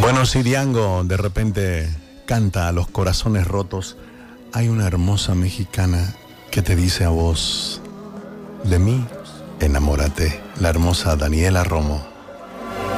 Bueno, si Diango de repente canta a los corazones rotos, hay una hermosa mexicana que te dice a vos, de mí, enamórate, la hermosa Daniela Romo.